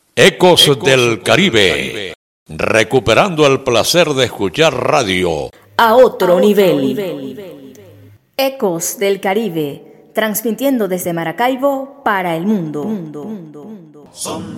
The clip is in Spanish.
Ecos del Caribe, recuperando el placer de escuchar radio a otro nivel. Ecos del Caribe, transmitiendo desde Maracaibo para el mundo. Son